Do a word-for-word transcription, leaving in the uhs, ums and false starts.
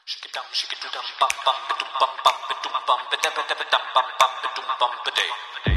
Shake it down, shake it down, bum bum ba dum bum bum ba dum bum ba da ba da ba dum bum bum ba dum bum ba day.